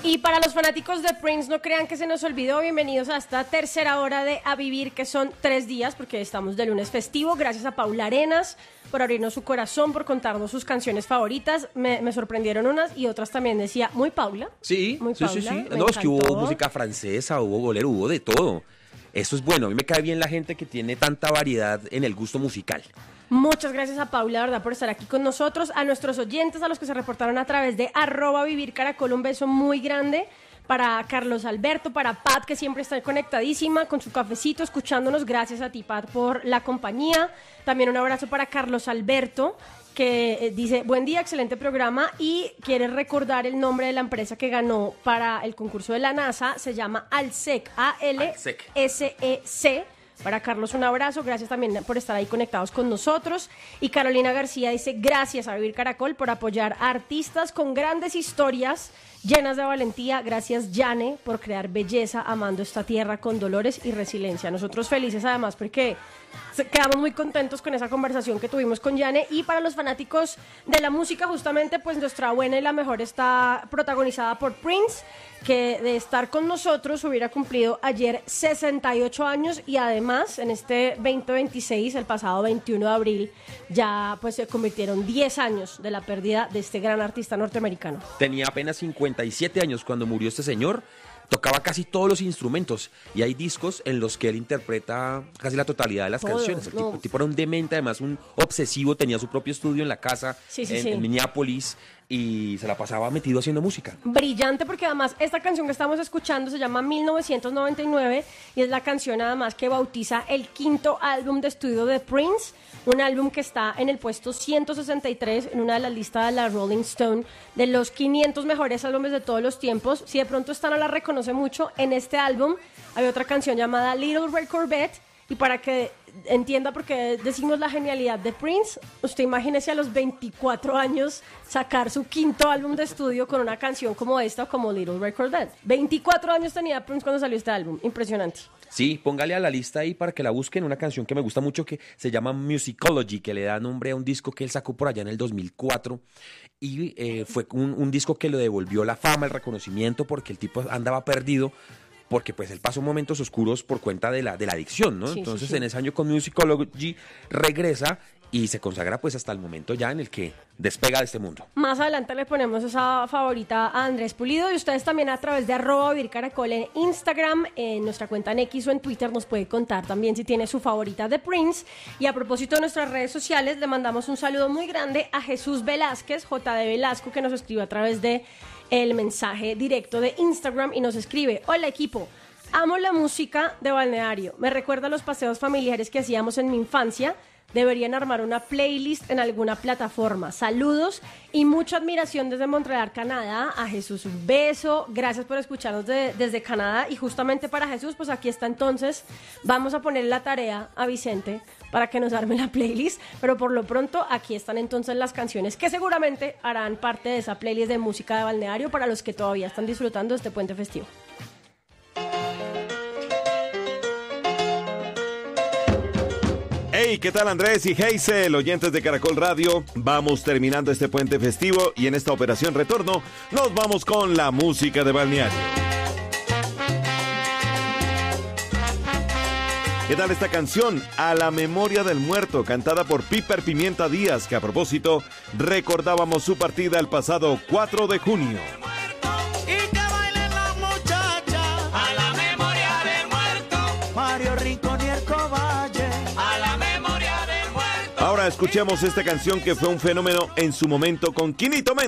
Y para los fanáticos de Prince, no crean que se nos olvidó, bienvenidos a esta tercera hora de A Vivir, que son 3 días, porque estamos de lunes festivo. Gracias a Paula Arenas por abrirnos su corazón, por contarnos sus canciones favoritas. Me sorprendieron unas y otras también decía, muy Paula. Sí, muy sí, Paula, sí. me No, es encantó. que hubo música francesa, hubo bolero, hubo de todo. Eso es bueno, a mí me cae bien la gente que tiene tanta variedad en el gusto musical. Muchas gracias a Paula, de verdad, por estar aquí con nosotros. A nuestros oyentes, a los que se reportaron a través de @vivircaracol, un beso muy grande. Para Carlos Alberto, para Pat, que siempre está conectadísima con su cafecito, escuchándonos. Gracias a ti, Pat, por la compañía. También un abrazo para Carlos Alberto, que dice, buen día, excelente programa, y quiere recordar el nombre de la empresa que ganó para el concurso de la NASA. Se llama Alsec, A-L-S-E-C. Para Carlos, un abrazo, gracias también por estar ahí conectados con nosotros. Y Carolina García dice, gracias a Vivir Caracol por apoyar a artistas con grandes historias llenas de valentía. Gracias, Yane, por crear belleza, amando esta tierra con dolores y resiliencia. Nosotros felices además porque quedamos muy contentos con esa conversación que tuvimos con Yane. Y para los fanáticos de la música, justamente, pues nuestra buena y la mejor está protagonizada por Prince, que de estar con nosotros hubiera cumplido ayer 68 años y además en este 2026, el pasado 21 de abril, ya pues se convirtieron 10 años de la pérdida de este gran artista norteamericano. Tenía apenas 57 años cuando murió este señor. Tocaba casi todos los instrumentos y hay discos en los que él interpreta casi la totalidad de las canciones. El tipo era un demente, además un obsesivo, tenía su propio estudio en la casa, en Minneapolis, y se la pasaba metido haciendo música. Brillante, porque además esta canción que estamos escuchando se llama 1999 y es la canción además que bautiza el 5º álbum de estudio de Prince, un álbum que está en el puesto 163 en una de las listas de la Rolling Stone de los 500 mejores álbumes de todos los tiempos. Si de pronto esta no la reconoce mucho, en este álbum hay otra canción llamada Little Red Corvette, y para que entienda por qué decimos la genialidad de Prince, usted imagínese a los 24 años sacar su 5º álbum de estudio con una canción como esta, como Little Red Corvette. 24 años tenía Prince cuando salió este álbum, impresionante. Sí, póngale a la lista ahí para que la busquen, una canción que me gusta mucho que se llama Musicology, que le da nombre a un disco que él sacó por allá en el 2004 y fue un disco que le devolvió la fama, el reconocimiento, porque el tipo andaba perdido, porque pues él pasó momentos oscuros por cuenta de la adicción, ¿no? Sí, Entonces sí. En ese año con Musicology regresa y se consagra pues hasta el momento ya en el que despega de este mundo. Más adelante le ponemos esa favorita a Andrés Pulido, y ustedes también a través de @vivircaracol en Instagram, en nuestra cuenta en X o en Twitter nos puede contar también si tiene su favorita de Prince. Y a propósito de nuestras redes sociales, le mandamos un saludo muy grande a Jesús Velázquez, JD Velasco, que nos escribe a través de el mensaje directo de Instagram y nos escribe: hola equipo, amo la música de Balneario, me recuerda a los paseos familiares que hacíamos en mi infancia. Deberían armar una playlist en alguna plataforma. Saludos y mucha admiración desde Montreal, Canadá. A Jesús un beso, gracias por escucharnos desde Canadá. Y justamente para Jesús, pues aquí está entonces, vamos a poner la tarea a Vicente para que nos arme la playlist, pero por lo pronto aquí están entonces las canciones que seguramente harán parte de esa playlist de música de Balneario para los que todavía están disfrutando de este puente festivo. Hey, ¿qué tal Andrés y Hazel, oyentes de Caracol Radio? Vamos terminando este puente festivo y en esta operación retorno nos vamos con la música de Balneario. ¿Qué tal esta canción? A la memoria del muerto, cantada por Piper Pimienta Díaz, que a propósito recordábamos su partida el pasado 4 de junio. Y que bailen las muchachas a la memoria del muerto. Mario Rincón y el Coballe a la memoria del muerto. Ahora escuchemos esta canción que fue un fenómeno en su momento con Quinito Méndez.